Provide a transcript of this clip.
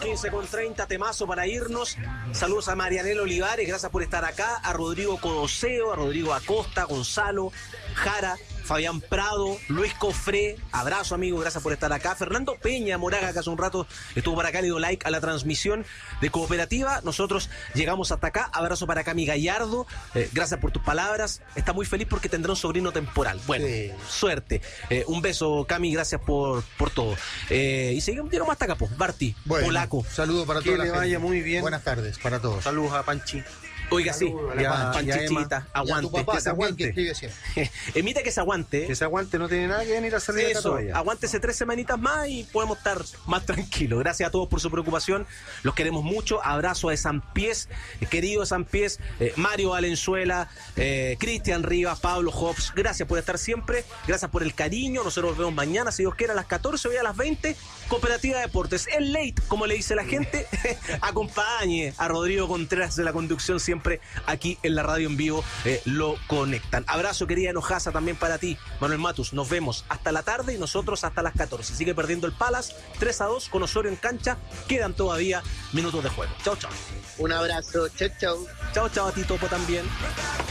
15:30, temazo para irnos. Saludos a Marianela Olivares, gracias por estar acá. A Rodrigo Codoseo, a Rodrigo Acosta, Gonzalo, Jara, Fabián Prado, Luis Cofré, abrazo amigo, gracias por estar acá. Fernando Peña Moraga, que hace un rato estuvo para acá, le dio like a la transmisión de Cooperativa. Nosotros llegamos hasta acá, abrazo para Cami Gallardo, gracias por tus palabras. Está muy feliz porque tendrá un sobrino temporal. Bueno, sí. Suerte. Un beso, Cami, gracias por todo. Y seguimos, llegamos hasta acá, pues, Barty, bueno, Polaco. Saludos para todos. Que le vaya muy bien. Buenas tardes para todos. Saludos a Panchi. Oiga, sí, Panchichita, aguante. Tu papá que se también, aguante. que escribe siempre. Emite que se aguante. Que se aguante, no tiene nada que venir a salir de Eso, acá. aguántese 3 semanitas más y podemos estar más tranquilos. Gracias a todos por su preocupación. Los queremos mucho. Abrazo a San Pies, querido San Pies, Mario Valenzuela, Cristian Rivas, Pablo Hobbs. Gracias por estar siempre. Gracias por el cariño. Nosotros nos vemos mañana, si Dios quiere, a las 14, hoy a las 20. Cooperativa de Deportes. El late, como le dice la gente. Acompañe a Rodrigo Contreras de la conducción siempre aquí en la radio en vivo. Lo conectan. Abrazo, querida Enojasa, también para ti, Manuel Matus. Nos vemos hasta la tarde y nosotros hasta las 14. Sigue perdiendo el Palace 3-2 con Osorio en cancha. Quedan todavía minutos de juego. Chao, chao. Un abrazo. Chao, chao. Chao, chao a ti, Topo, también.